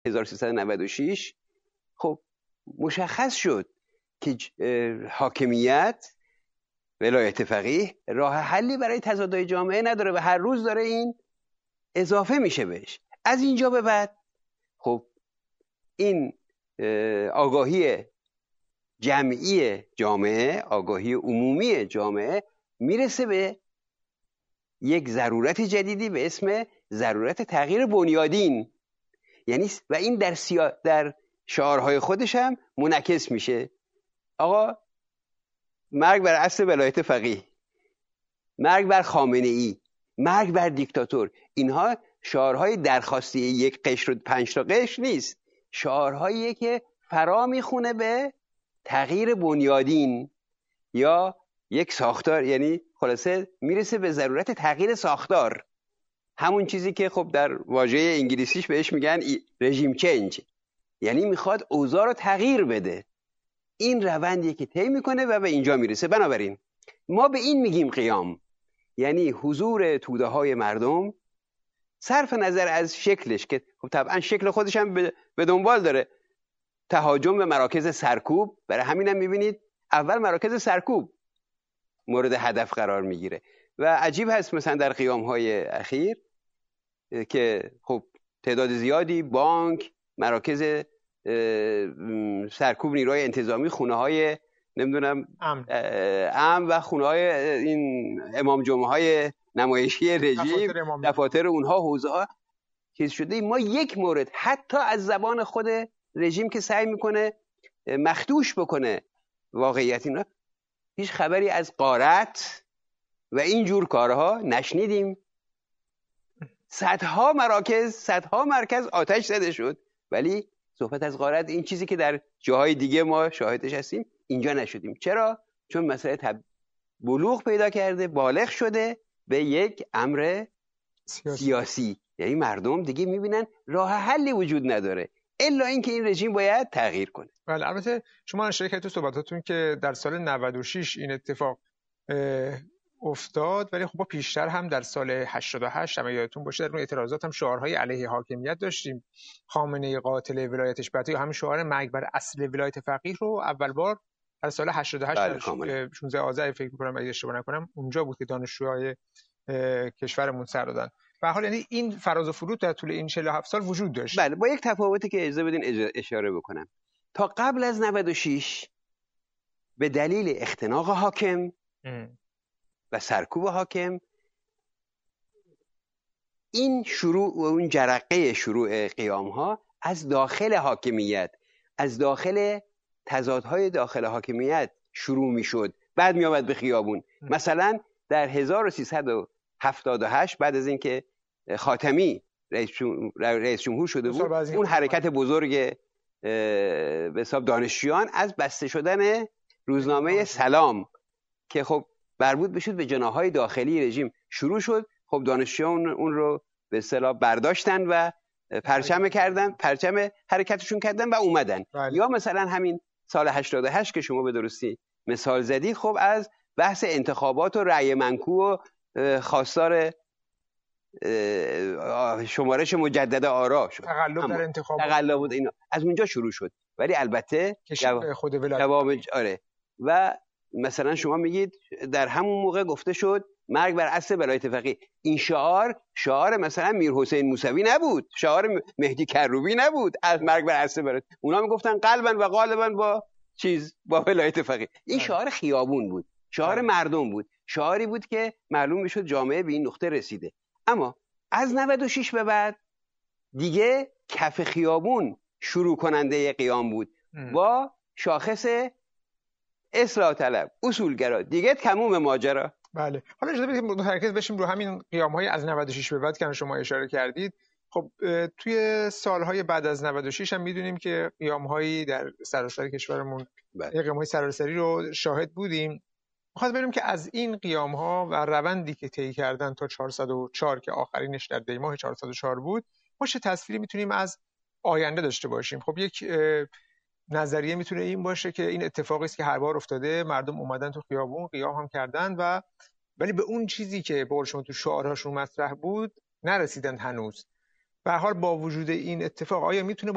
1396 خب مشخص شد که حاکمیت ولایت فقیه راه حلی برای تضادهای جامعه نداره و هر روز داره این اضافه میشه بهش. از اینجا به بعد خب این آگاهی جمعی جامعه، آگاهی عمومی جامعه میرسه به یک ضرورت جدیدی به اسم ضرورت تغییر بنیادین، یعنی و این در شعارهای خودش هم منعکس میشه. آقا مرگ بر اصل ولایت فقیه، مرگ بر خامنه ای، مرگ بر دیکتاتور، اینها شعارهای درخواستی یک قشر و 5 تا قشر نیست، شعارهاییه که فرا میخونه به تغییر بنیادین یا یک ساختار، یعنی خلاصه میرسه به ضرورت تغییر ساختار، همون چیزی که خب در واژه انگلیسیش بهش میگن رژیم چنج، یعنی میخواد اوضاع رو تغییر بده. این روندیه که طی میکنه و به اینجا میرسه. بنابراین ما به این میگیم قیام، یعنی حضور توده های مردم صرف نظر از شکلش که خب طبعا شکل خودش هم به دنبال داره، تهاجم به مراکز سرکوب. برای همین هم میبینید اول مراکز سرکوب مورد هدف قرار میگیره و عجیب هست مثلا در قیام های اخیر که خب تعداد زیادی بانک، مراکز سرکوب نیروهای انتظامی، خونه های نمیدونم امن و خونه های این امام جمعه های نمایشی رژیم، دفاتر اونها، حوزه ها چیز شده. ما یک مورد حتی از زبان خود رژیم که سعی میکنه مخدوش بکنه واقعیت اینا، هیچ خبری از غارت و این جور کارها نشنیدیم. صدها مرکز آتش زده شد، ولی صحبت از غارت، این چیزی که در جاهای دیگه ما شاهدش هستیم، اینجا نشدیم. چرا؟ چون مسئله بلوغ پیدا کرده، بالغ شده به یک امر سیاسی. یعنی مردم دیگه میبینن راه حلی وجود نداره الا اینکه این رژیم باید تغییر کنه. بله، البته شما اشاره کردید تو صحبتاتون که در سال 96 این اتفاق افتاد، ولی خب پیشتر هم در سال 88 اگه یادتون باشه در اون اعتراضات هم شعارهای علیه حاکمیت داشتیم. خامنه‌ای قاتل ولایتش بد، یا همین شعار مرگ بر اصل ولایت فقیه رو اول بار در سال 88 16 آذر فکر می‌کنم اگه اشتباه نکنم اونجا بود که دانشجوهای کشورمون سر دادن. به هر حال یعنی این فراز و فرود در طول این 47 سال وجود داشت. بله، با یک تفاوتی که اجازه بدین اشاره بکنم. تا قبل از 96 به دلیل اختناق حاکم و سرکوب حاکم، این شروع و اون جرقه شروع قیام ها از داخل حاکمیت، از داخل تضادهای داخل حاکمیت شروع می شد، بعد می آمد به خیابون. مثلا در 1378 بعد از اینکه خاتمی رئیس جمهور شده بود، اون حرکت بزرگ به حساب دانشجویان از بسته شدن روزنامه سلام که خب مربوط بشد به جناحهای داخلی رژیم شروع شد. خب دانشجویان اون رو به اصطلاح برداشتن و پرچم کردن، پرچم حرکتشون کردن و اومدن. یا مثلا همین سال 88 که شما به درستی مثال زدی، خب از بحث انتخابات و رأی منکو و خواستار شمارش مجدد آرا شد، تقلب در انتخابات، تقلب بود، اینا از اونجا شروع شد. ولی البته خود ولایت آره. و مثلا شما میگید در همون موقع گفته شد مرگ بر اصل ولایت فقیه. این شعار مثلا میر حسین موسوی نبود، شعار مهدی کروبی نبود از مرگ بر اصل ولایت. اونا میگفتن قلبا و غالبا با ولایت فقیه. این شعار خیابون بود، شعار مردم بود، شعاری بود که معلوم میشد جامعه به این نقطه رسیده. اما از 96 به بعد دیگه کف خیابون شروع کننده قیام بود با شاخص اصلاح طلب، اصولگرا، دیگه تموم ماجرا. بله، حالا اجازه بدید متمرکز بشیم رو همین قیام‌های از 96 به بعد که شما اشاره کردید. خب توی سالهای بعد از 96 هم میدونیم که قیام‌هایی در سراسر کشورمون، قیام‌های سراسری رو شاهد بودیم. می‌خواد ببینیم که از این قیام‌ها و روندی که طی کردن تا 404 که آخرینش در دیماه 404 بود، ما چه تصویری میتونیم از آینده داشته باشیم؟ خب یک نظریه میتونه این باشه که این اتفاقی است که هر بار افتاده، مردم اومدن تو خیابون قیام هم کردن ولی به اون چیزی که به قول شما تو شعارهاشون مطرح بود نرسیدن هنوز. به هر حال با وجود این اتفاق آیا میتونه